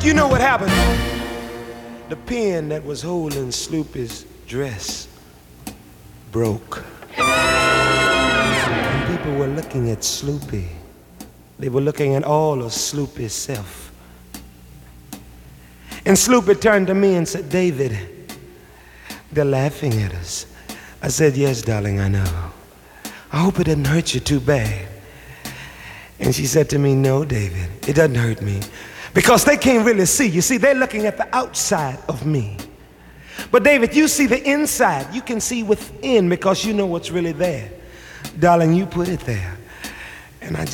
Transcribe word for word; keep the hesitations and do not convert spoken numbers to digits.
You know what happened? The pin that was holding Sloopy's dress broke. And people were looking at Sloopy. They were looking at all of Sloopy's self. And Sloopy turned to me and said, "David, they're laughing at us." I said, "Yes, darling, I know. I hope it didn't hurt you too bad." And she said to me, "No, David, it doesn't hurt me. Because they can't really see. You see, they're looking at the outside of me. But David, you see the inside. You can see within because you know what's really there. Darling, you put it there." And I